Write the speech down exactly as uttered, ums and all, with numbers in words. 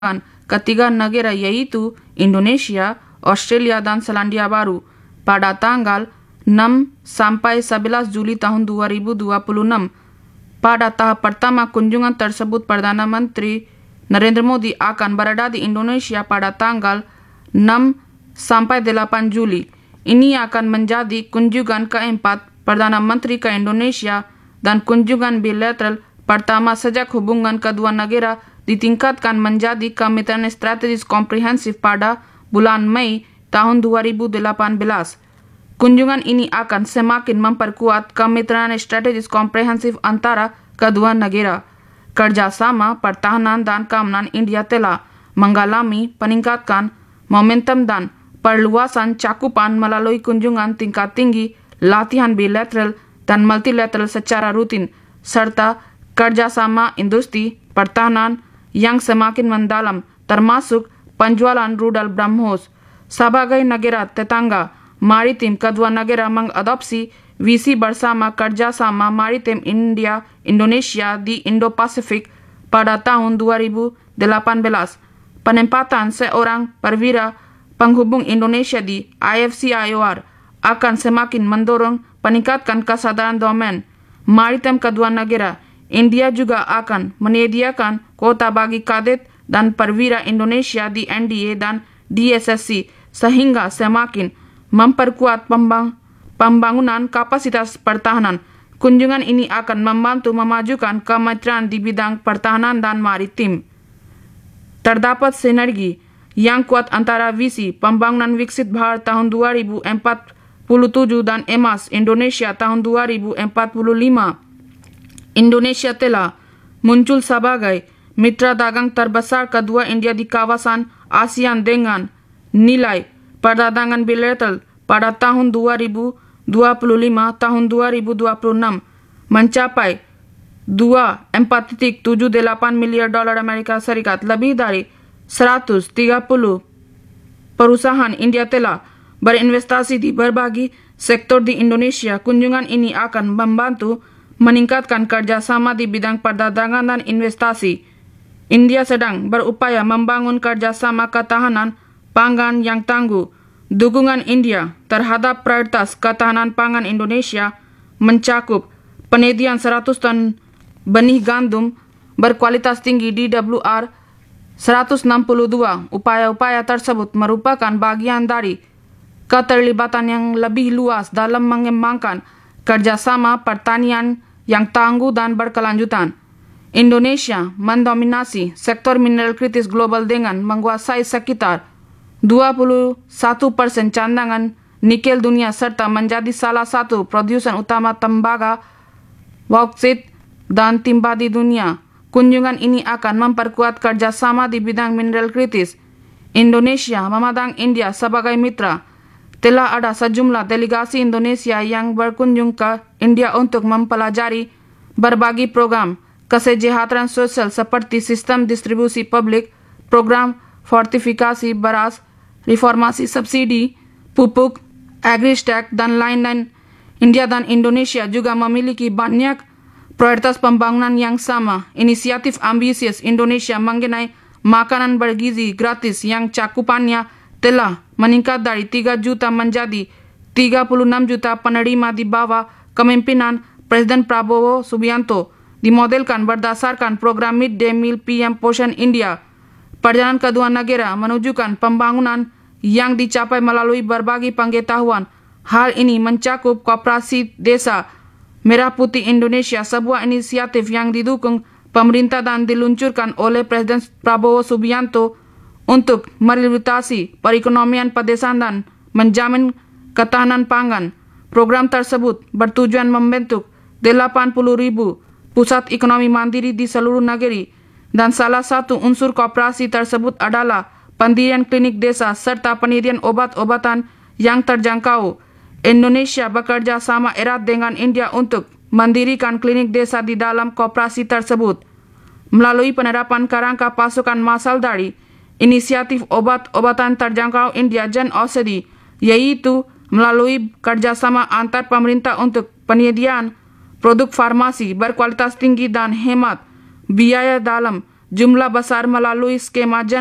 ketiga negara yaitu Indonesia, Australia dan Selandia Baru pada tanggal enam sampai sebelas Juli tahun dua ribu dua puluh enam. Pada tahap pertama kunjungan tersebut Perdana Menteri Narendra Modi akan berada di Indonesia pada tanggal enam sampai delapan Juli. Ini akan menjadi kunjungan keempat Perdana Menteri ke Indonesia dan kunjungan bilateral pertama sejak hubungan kedua negara ditingkatkan menjadi Kemitraan Strategis Komprehensif pada bulan Mei tahun dua ribu delapan belas. Kunjungan ini akan semakin memperkuat Kemitraan Strategis Komprehensif antara kedua negara. Kerjasama pertahanan dan keamanan India telah mengalami peningkatan momentum dan perluasan cakupan melalui kunjungan tingkat tinggi, latihan bilateral dan multilateral secara rutin, serta kerjasama industri pertahanan yang semakin mendalam, termasuk penjualan rudal BrahMos. Sebagai negara tetangga maritim, kedua negara mengadopsi visi bersama kerjasama maritim India-Indonesia di Indo-Pasifik pada tahun dua ribu delapan belas. Penempatan seorang perwira penghubung Indonesia di I F C I O R akan semakin mendorong peningkatan kesadaran domain maritim kedua negara. India juga akan menyediakan kuota bagi kadet dan perwira Indonesia di N D A dan D S S C sehingga semakin memperkuat pembang pembangunan kapasitas pertahanan. Kunjungan ini akan membantu memajukan kemitraan di bidang pertahanan dan maritim. Terdapat sinergi yang kuat antara visi pembangunan Viksit Bharat tahun dua ribu empat puluh tujuh dan E M A S Indonesia tahun dua ribu empat puluh lima. Indonesia telah muncul sebagai mitra dagang terbesar kedua India di kawasan ASEAN dengan nilai perdagangan bilateral pada tahun dua ribu dua puluh lima tahun dua ribu dua puluh enam mencapai dua puluh empat koma tujuh delapan miliar dolar Amerika Serikat. Lebih dari seratus tiga puluh perusahaan India telah berinvestasi di berbagai sektor di Indonesia. Kunjungan ini akan membantu meningkatkan kerjasama di bidang perdagangan dan investasi. India sedang berupaya membangun kerjasama ketahanan pangan yang tangguh. Dukungan India terhadap prioritas ketahanan pangan Indonesia mencakup penyediaan seratus ton benih gandum berkualitas tinggi D W R seratus enam puluh dua. Upaya-upaya tersebut merupakan bagian dari keterlibatan yang lebih luas dalam mengembangkan kerjasama pertanian yang tangguh dan berkelanjutan. Indonesia mendominasi sektor mineral kritis global dengan menguasai sekitar dua puluh satu persen cadangan nikel dunia serta menjadi salah satu produsen utama tembaga, bauksit, dan timah di dunia. Kunjungan ini akan memperkuat kerjasama di bidang mineral kritis. Indonesia memandang India sebagai mitra. Telah ada sejumlah delegasi Indonesia yang berkunjung ke India untuk mempelajari berbagai program kesejahteraan sosial seperti sistem distribusi publik, program fortifikasi beras, reformasi subsidi, pupuk, agristek, dan lain-lain. India dan Indonesia juga memiliki banyak prioritas pembangunan yang sama. Inisiatif ambisius Indonesia mengenai makanan bergizi gratis yang cakupannya telah meningkat dari tiga juta menjadi tiga puluh enam juta penerima di bawah kepemimpinan Presiden Prabowo Subianto, dimodelkan berdasarkan program Mid-Day Meal P M Poshan India. Perjalanan kedua negara menunjukkan pembangunan yang dicapai melalui berbagai pengetahuan. Hal ini mencakup Koperasi Desa Merah Putih Indonesia, sebuah inisiatif yang didukung pemerintah dan diluncurkan oleh Presiden Prabowo Subianto untuk merehabilitasi perekonomian pedesaan dan menjamin ketahanan pangan. Program tersebut bertujuan membentuk delapan puluh ribu pusat ekonomi mandiri di seluruh negeri, dan salah satu unsur koperasi tersebut adalah pendirian klinik desa serta penyediaan obat-obatan yang terjangkau. Indonesia bekerja sama erat dengan India untuk mendirikan klinik desa di dalam koperasi tersebut. Melalui penerapan kerangka pasukan massal dari inisiatif obat-obatan terjangkau India Jan Aushadhi, yaitu melalui kerjasama antar pemerintah untuk penyediaan produk farmasi berkualitas tinggi dan hemat biaya dalam jumlah besar melalui skema